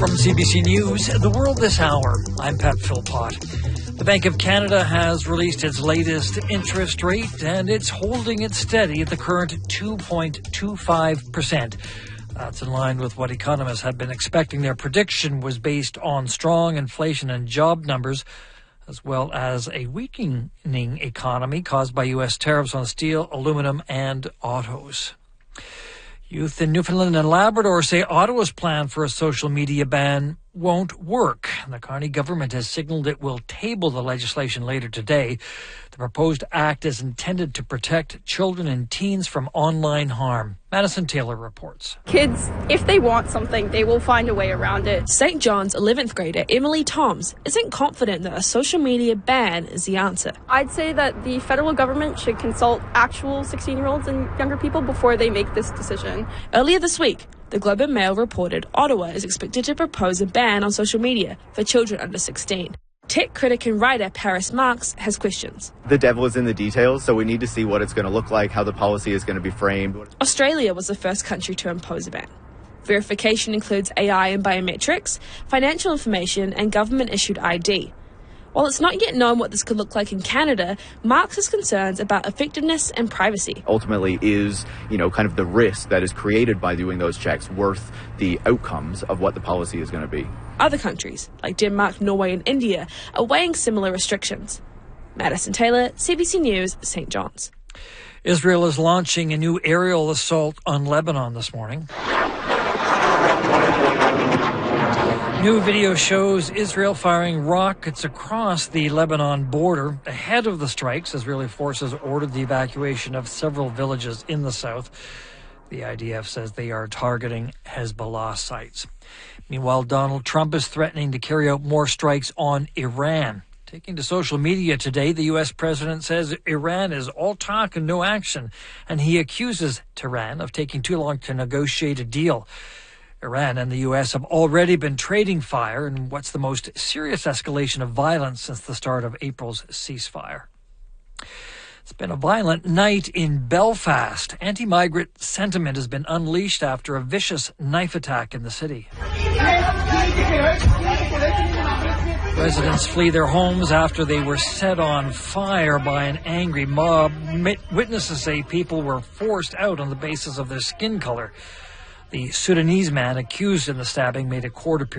From CBC News, The World This Hour, I'm Pat Philpott. The Bank of Canada has released its latest interest rate, and it's holding it steady at the current 2.25%. That's in line with what economists had been expecting. Their prediction was based on strong inflation and job numbers, as well as a weakening economy caused by U.S. tariffs on steel, aluminum, and autos. Youth in Newfoundland and Labrador say Ottawa's plan for a social media ban won't work. The Carney government has signaled it will table the legislation later today. The proposed act is intended to protect children and teens from online harm. Madison Taylor reports. Kids, if they want something, they will find a way around it. St. John's 11th grader Emily Toms isn't confident that a social media ban is the answer. I'd say that the federal government should consult actual 16-year-olds and younger people before they make this decision. Earlier this week, the Globe and Mail reported Ottawa is expected to propose a ban on social media for children under 16. Tech critic and writer Paris Marx has questions. The devil is in the details, so we need to see what it's going to look like, how the policy is going to be framed. Australia was the first country to impose a ban. Verification includes AI and biometrics, financial information, and government-issued ID. While it's not yet known what this could look like in Canada, Marx has concerns about effectiveness and privacy. Ultimately, is, kind of the risk that is created by doing those checks worth the outcomes of what the policy is going to be? Other countries, like Denmark, Norway, and India, are weighing similar restrictions. Madison Taylor, CBC News, St. John's. Israel is launching a new aerial assault on Lebanon this morning. New video shows Israel firing rockets across the Lebanon border. Ahead of the strikes, Israeli forces ordered the evacuation of several villages in the south. The IDF says they are targeting Hezbollah sites. Meanwhile, Donald Trump is threatening to carry out more strikes on Iran. Taking to social media today, the U.S. president says Iran is all talk and no action, and he accuses Tehran of taking too long to negotiate a deal. Iran and the U.S. have already been trading fire in what's the most serious escalation of violence since the start of April's ceasefire. It's been a violent night in Belfast. Anti-migrant sentiment has been unleashed after a vicious knife attack in the city. Residents flee their homes after they were set on fire by an angry mob. Witnesses say people were forced out on the basis of their skin color. The Sudanese man accused in the stabbing made a court appearance